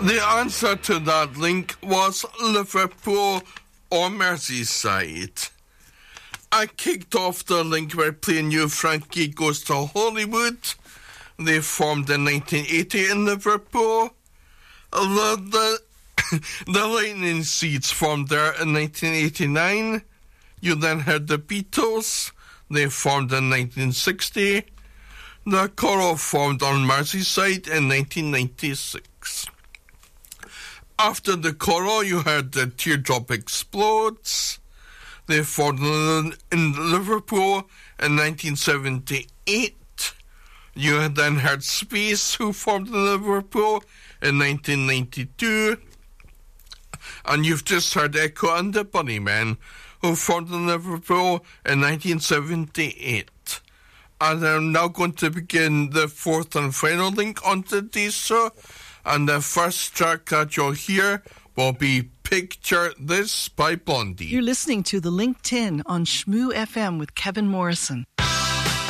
The answer to that link was Liverpool or Merseyside. I kicked off the link by playing you Frankie Goes to Hollywood. They formed in 1980 in Liverpool. The Lightning Seeds formed there in 1989. You then heard the Beatles. They formed in 1960. The Coral formed on Merseyside in 1996. After the Coral, you heard the Teardrop Explodes. They formed in Liverpool in 1978. You then heard Space, who formed in Liverpool in 1992. And you've just heard Echo and the Bunnymen, who formed in Liverpool in 1978. And I'm now going to begin the fourth and final link on today's show. And the first track that you'll hear will be Picture This by Blondie. You're listening to The Link 10 on Shmoo FM with Kevin Morrison.